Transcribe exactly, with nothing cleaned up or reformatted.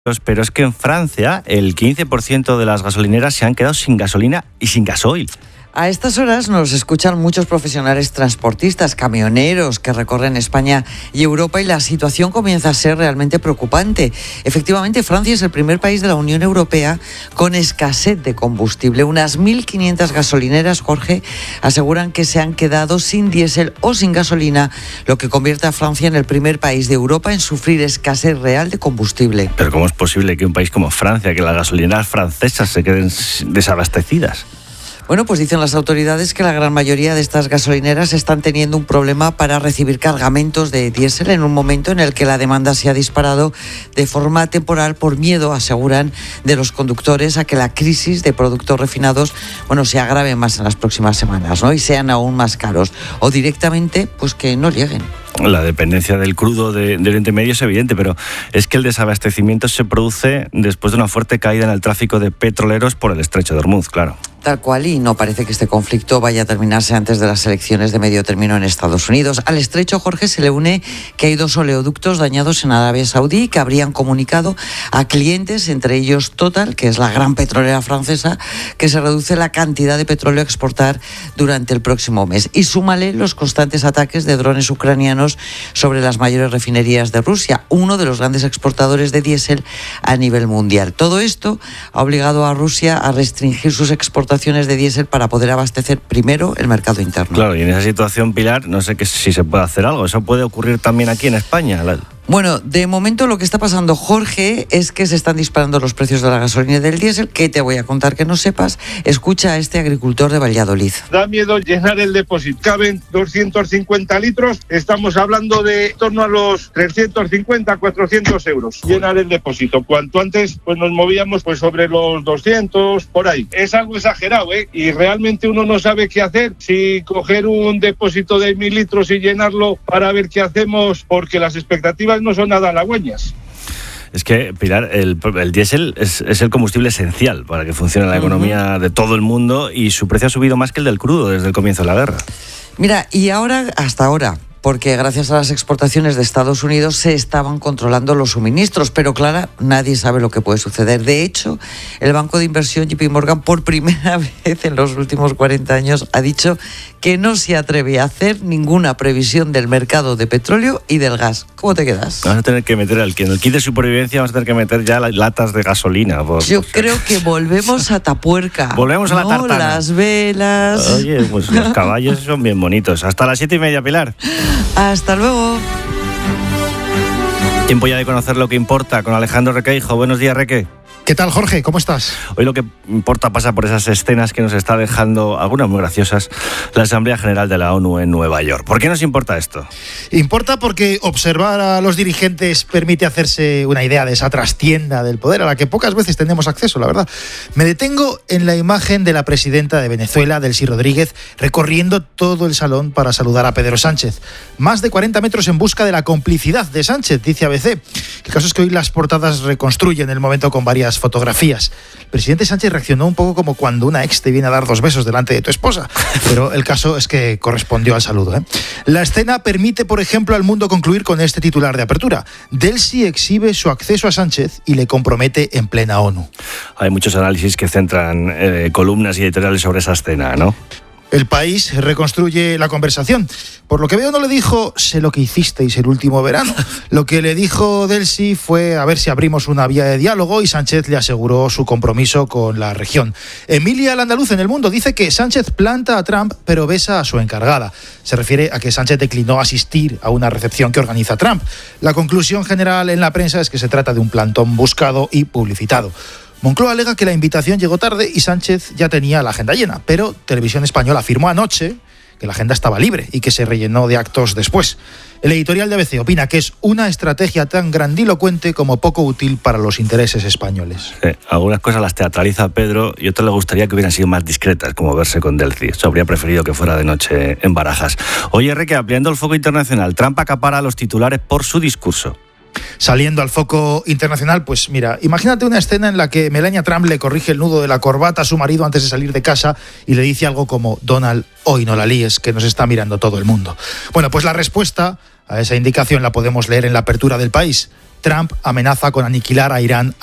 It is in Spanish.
Pero es que en Francia el quince por ciento de las gasolineras se han quedado sin gasolina y sin gasoil. A estas horas nos escuchan muchos profesionales transportistas, camioneros que recorren España y Europa, y la situación comienza a ser realmente preocupante. Efectivamente, Francia es el primer país de la Unión Europea con escasez de combustible. Unas mil quinientas gasolineras, Jorge, aseguran que se han quedado sin diésel o sin gasolina, lo que convierte a Francia en el primer país de Europa en sufrir escasez real de combustible. Pero ¿cómo es posible que un país como Francia, que las gasolineras francesas se queden desabastecidas? Bueno, pues dicen las autoridades que la gran mayoría de estas gasolineras están teniendo un problema para recibir cargamentos de diésel en un momento en el que la demanda se ha disparado de forma temporal por miedo, aseguran, de los conductores a que la crisis de productos refinados, bueno, se agrave más en las próximas semanas, ¿no? Y sean aún más caros o directamente, pues que no lleguen. La dependencia del crudo de, de Oriente Medio es evidente, pero es que el desabastecimiento se produce después de una fuerte caída en el tráfico de petroleros por el estrecho de Hormuz, claro. Tal cual, y no parece que este conflicto vaya a terminarse antes de las elecciones de medio término en Estados Unidos. Al estrecho, Jorge, se le une que hay dos oleoductos dañados en Arabia Saudí que habrían comunicado a clientes, entre ellos Total, que es la gran petrolera francesa, que se reduce la cantidad de petróleo a exportar durante el próximo mes. Y súmale los constantes ataques de drones ucranianos sobre las mayores refinerías de Rusia, uno de los grandes exportadores de diésel a nivel mundial. Todo esto ha obligado a Rusia a restringir sus exportaciones de diésel para poder abastecer primero el mercado interno. Claro, y en esa situación, Pilar, no sé que si se puede hacer algo. ¿Eso puede ocurrir también aquí en España? La... Bueno, de momento lo que está pasando, Jorge, es que se están disparando los precios de la gasolina y del diésel. ¿Qué te voy a contar que no sepas? Escucha a este agricultor de Valladolid. Da miedo llenar el depósito. Caben doscientos cincuenta litros. Estamos hablando de en torno a los trescientos cincuenta, cuatrocientos euros. Llenar el depósito. Cuanto antes pues nos movíamos pues sobre los doscientos, por ahí. Es algo exagerado, ¿eh? Y realmente uno no sabe qué hacer. Si coger un depósito de mil litros y llenarlo para ver qué hacemos, porque las expectativas no son nada halagüeñas. Es que, Pilar, el, el diésel es, es el combustible esencial para que funcione la economía uh-huh. de todo el mundo, y su precio ha subido más que el del crudo desde el comienzo de la guerra. Mira, y ahora, hasta ahora, porque gracias a las exportaciones de Estados Unidos se estaban controlando los suministros, pero claro, nadie sabe lo que puede suceder. De hecho, el banco de inversión J P Morgan, por primera vez en los últimos cuarenta años, ha dicho que no se atreve a hacer ninguna previsión del mercado de petróleo y del gas. ¿Cómo te quedas? Vamos a tener que meter, al, en el kit de supervivencia vamos a tener que meter ya las latas de gasolina. Por, Yo por... creo que volvemos a Tapuerca. Volvemos a la no, tartana. Las velas. Oye, pues los caballos son bien bonitos. Hasta las siete y media, Pilar. Hasta luego. Tiempo ya de conocer lo que importa con Alejandro Requeijo. Buenos días, Reque. ¿Qué tal, Jorge? ¿Cómo estás? Hoy lo que importa pasa por esas escenas que nos está dejando, algunas muy graciosas, la Asamblea General de la ONU en Nueva York. ¿Por qué nos importa esto? Importa porque observar a los dirigentes permite hacerse una idea de esa trastienda del poder a la que pocas veces tenemos acceso, la verdad. Me detengo en la imagen de la presidenta de Venezuela, Delcy Rodríguez, recorriendo todo el salón para saludar a Pedro Sánchez. Más de cuarenta metros en busca de la complicidad de Sánchez, dice A B C. El caso es que hoy las portadas reconstruyen el momento con varias fotografías. El presidente Sánchez reaccionó un poco como cuando una ex te viene a dar dos besos delante de tu esposa, pero el caso es que correspondió al saludo, ¿eh? La escena permite, por ejemplo, al Mundo concluir con este titular de apertura: Delcy exhibe su acceso a Sánchez y le compromete en plena ONU. Hay muchos análisis que centran eh, columnas y editoriales sobre esa escena, ¿no? El País reconstruye la conversación. Por lo que veo, no le dijo sé lo que hicisteis el último verano. Lo que le dijo Delcy fue a ver si abrimos una vía de diálogo, y Sánchez le aseguró su compromiso con la región. Emilia Landaluz en El Mundo dice que Sánchez planta a Trump pero besa a su encargada. Se refiere a que Sánchez declinó asistir a una recepción que organiza Trump. La conclusión general en la prensa es que se trata de un plantón buscado y publicitado. Moncloa alega que la invitación llegó tarde y Sánchez ya tenía la agenda llena, pero Televisión Española afirmó anoche que la agenda estaba libre y que se rellenó de actos después. El editorial de A B C opina que es una estrategia tan grandilocuente como poco útil para los intereses españoles. Sí, algunas cosas las teatraliza Pedro y otras le gustaría que hubieran sido más discretas, como verse con Delcy. Eso habría preferido que fuera de noche en Barajas. Oye, Reque, ampliando el foco internacional, Trump acapara los titulares por su discurso. Saliendo al foco internacional, pues mira, imagínate una escena en la que Melania Trump le corrige el nudo de la corbata a su marido antes de salir de casa y le dice algo como: Donald, hoy no la líes, que nos está mirando todo el mundo. Bueno, pues la respuesta a esa indicación la podemos leer en la apertura del País. Trump amenaza con aniquilar a Irán